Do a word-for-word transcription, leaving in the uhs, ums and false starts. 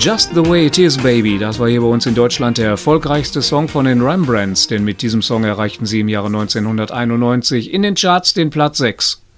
Just the Way It Is, Baby, das war hier bei uns in Deutschland der erfolgreichste Song von den Rembrandts, denn mit diesem Song erreichten sie im Jahre neunzehnhunderteinundneunzig in den Charts den Platz sechs.